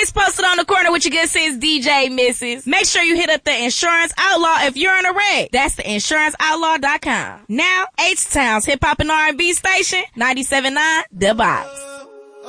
Always posted on the corner with your good sis, DJ Mrs. Make sure you hit up the Insurance Outlaw if you're in a wreck. That's the insuranceoutlaw.com. Now, H-Town's hip hop and R&B station, 97.9 The Box.